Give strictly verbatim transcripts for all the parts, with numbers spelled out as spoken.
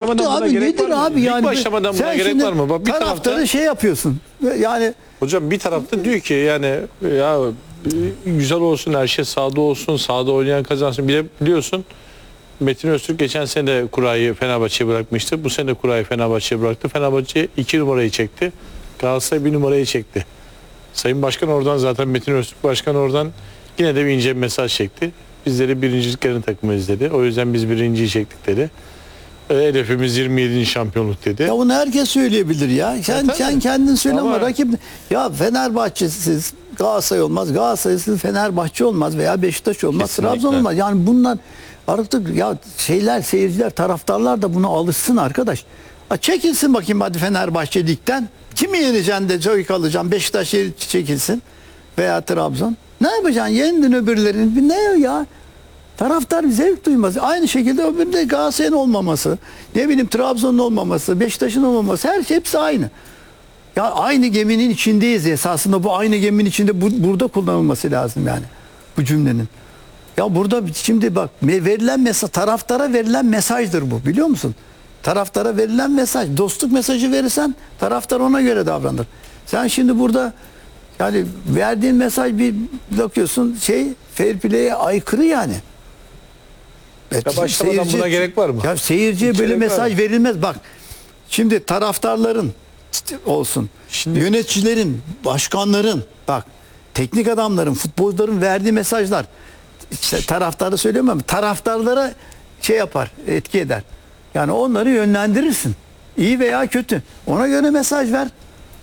başlamadan buna abi, gerek nedir var mı? abi Lig yani? başlamadan buna Sen gerek şimdi var mı? Bak bir taraftarı tarafta şey yapıyorsun. Yani hocam bir tarafta diyor ki yani ya güzel olsun, her şey sahada olsun, sahada oynayan kazansın. Bir de biliyorsun Metin Öztürk geçen sene de kurayı Fenerbahçe'ye bırakmıştı. Bu sene de kurayı Fenerbahçe'ye bıraktı. Fenerbahçe iki numarayı çekti. Galatasaray bir numarayı çekti. Sayın Başkan oradan, zaten Metin Öztürk Başkan oradan yine de bir ince bir mesaj çekti. Bizleri birinciliklerini takımıyız dedi. O yüzden biz birinciyi çektik dedi. E, hedefimiz yirmi yedinci şampiyonluk dedi. ya bunu herkes söyleyebilir ya. Sen tabii. sen kendin söyleme, Ama- rakip. Ya Fenerbahçesiz Galatasaray olmaz, Galatasaray'sız Fenerbahçe olmaz veya Beşiktaş olmaz, Kesinlikle. Trabzon olmaz. Yani bunlar artık ya şeyler, seyirciler, taraftarlar da buna alışsın arkadaş. Ha, çekilsin bakayım hadi Fenerbahçe ligden. Kimi yeneceksin de joy kalacaksın? Beşiktaş yeri çekilsin veya Trabzon. Ne yapacaksın? Yendin öbürlerini. Ne o ya? Taraftar zevk duymaz. Aynı şekilde öbüründe Galatasaray'ın olmaması, ne bileyim Trabzon'un olmaması, Beşiktaş'ın olmaması, her şey hepsi aynı. Ya aynı geminin içindeyiz esasında, bu aynı geminin içinde bu, burada kullanılması lazım yani bu cümlenin. Ya burada şimdi bak verilen mesaj, taraftara verilen mesajdır bu, biliyor musun? Taraftara verilen mesaj, dostluk mesajı verirsen taraftar ona göre davranır. Sen şimdi burada yani verdiğin mesaj, bir bakıyorsun şey, fair play'e aykırı yani. Evet, Ya başlamadan buna gerek var mı? Ya seyirciye Hiç böyle gerek var mesaj mı? verilmez. Bak şimdi taraftarların işte olsun, Şimdi- yöneticilerin, başkanların, bak teknik adamların, futbolcuların verdiği mesajlar, işte taraftarı söyleyemem ama taraftarlara şey yapar, etki eder. Yani onları yönlendirirsin. İyi veya kötü. Ona göre mesaj ver.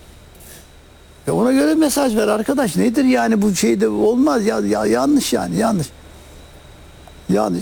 Ya ona göre mesaj ver arkadaş. Nedir yani bu şeyde olmaz ya, ya yanlış yani yanlış. Yani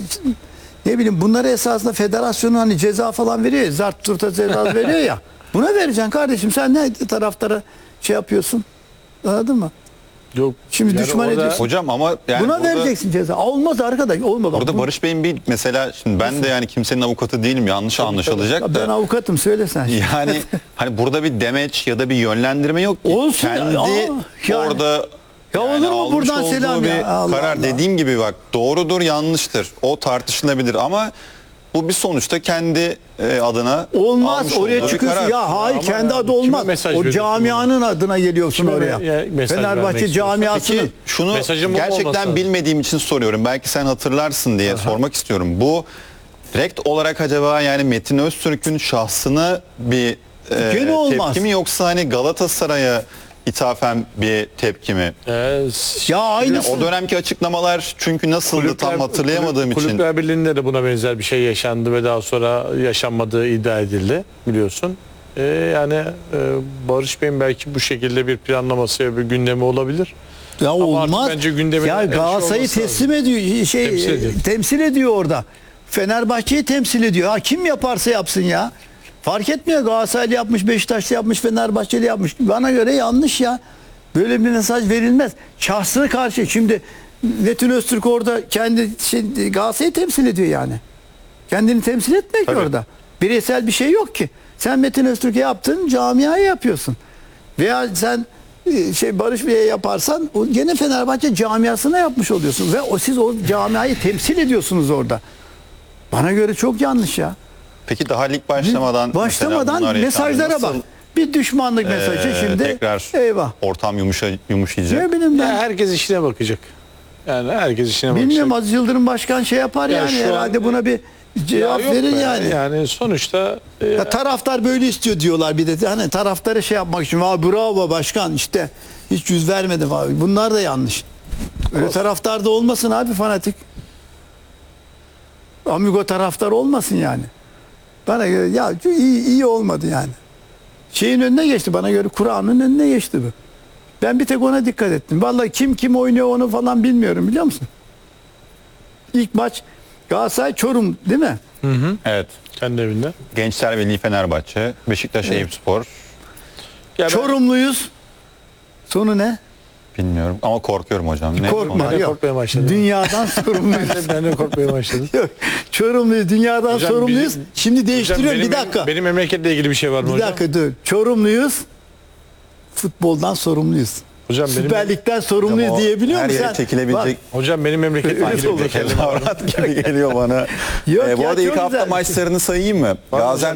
ne bileyim, bunları esasında federasyonun hani ceza falan veriyor ya, zart turta ceza veriyor ya. Buna vereceksin kardeşim, sen ne taraftara şey yapıyorsun, anladın mı? Yok. Şimdi yani düşman orada- ediyorsun. Hocam ama yani Buna burada, vereceksin ceza. Olmaz arkadaş, olmaz. Bak, burada bu- Barış Bey'in bir mesela, şimdi ben de yani kimsenin avukatı değilim, yanlış anlaşılacak Ya da. ben avukatım, söyle sen. Yani hani burada bir demeç ya da bir yönlendirme yok ki. Olsun. Kendi Aa, yani. orada Ya olur mu almış buradan olduğu selam bir ya? Allah karar, Allah. dediğim gibi bak, doğrudur yanlıştır. O tartışılabilir ama bu bir sonuçta kendi e, adına Olmaz, almış oraya olduğu bir çıkıyorsun. karar. Ya hayır, Ama kendi ya, adı kime olmaz. mesaj O veriyorsun camianın adına geliyorsun Kime oraya. me- mesaj vermek Fenerbahçe istiyorsun? camiasının. Peki şunu Mesajın bu gerçekten olmasa- bilmediğim için soruyorum. Belki sen hatırlarsın diye sormak istiyorum. Bu direkt olarak acaba yani Metin Öztürk'ün şahsına bir e, Gene olmaz. tepki mi, yoksa hani Galatasaray'a ithafen bir tepki mi? Ee, Ya aynısı. O dönemki açıklamalar çünkü nasıldı tam hatırlayamadığım kulüp- için. Kulüpler Birliği'nde de buna benzer bir şey yaşandı ve daha sonra yaşanmadığı iddia edildi, biliyorsun. Ee, yani e, Barış Bey'in belki bu şekilde bir planlaması ve bir gündemi olabilir. Ya Ama olmaz. artık bence gündemin Ya her şey Galatasaray'ı olması teslim ediyor, şey Temsil ediyor. temsil ediyor orada. Fenerbahçe'yi temsil ediyor. Ha, kim yaparsa yapsın ya. Fark etmiyor, Galatasaraylı yapmış, Beşiktaşlı yapmış, Fenerbahçeli yapmış. Bana göre yanlış ya. Böyle bir mesaj verilmez. Şahsına karşı şimdi Metin Öztürk orada kendi şey, Galatasaray'ı temsil ediyor yani. Kendini temsil etmiyor ki Tabii. orada. Bireysel bir şey yok ki. Sen Metin Öztürk'e yaptın, camiaya yapıyorsun. Veya sen e, şey Barış Bey'e yaparsan o gene Fenerbahçe camiasına yapmış oluyorsun ve o siz o camiayı temsil ediyorsunuz orada. Bana göre çok yanlış ya. Peki daha lig başlamadan Başlamadan mesela bunlar mesajlara yaşandı. bak. Nasıl, Bir düşmanlık mesajı e, şimdi. tekrar Eyvah. ortam yumuşa, yumuşayacak. Ne bileyim ben. Ya herkes işine bakacak. Yani herkes işine Bilmiyorum, bakacak. Aziz Yıldırım Başkan şey yapar Ya yani şu an- herhalde buna bir cevap Ya yok verir be, yani. Yani sonuçta e, Ya taraftar böyle istiyor diyorlar bir de. Hani taraftarı şey yapmak için. Vay bravo başkan, işte hiç yüz vermedi abi. Bunlar da yanlış. Öyle taraftar da olmasın abi, fanatik. Amigo taraftar olmasın yani. Bana göre ya iyi, iyi olmadı yani. Şeyin önüne geçti, bana göre Kur'an'ın önüne geçti bu. Ben bir tek ona dikkat ettim. Vallahi kim kim oynuyor onu falan bilmiyorum, biliyor musun? İlk maç Galatasaray Çorum değil mi? Evet. kendi evinde. Gençler Birliği Fenerbahçe, Beşiktaş Eyüpspor. Ya ben- Çorumluyuz. Sonu ne? Bilmiyorum ama korkuyorum hocam. Ne Korkma. Ben de Yok. korkmaya başladım. Dünyadan sorumluyuz. Ben de, ben de korkmaya başladım. Yok, Çorumluyuz, dünyadan Hocam sorumluyuz. bizim- Şimdi Hocam değiştiriyorum, benim, bir dakika. Benim memleketle ilgili bir şey var mı bir hocam? dakika dur. Çorumluyuz. Futboldan sorumluyuz. Hocam benim, Süper Lig'den sorumluyuz Hocam o diyebiliyor her musun yere sen? çekilebilecek hocam benim memleketle Öyle ilgili olur. bir şey var. tezahürat gibi geliyor bana. Yok Ee, bu ya, arada ilk çok hafta güzel. maçlarını sayayım mı? Var mı Gaziantep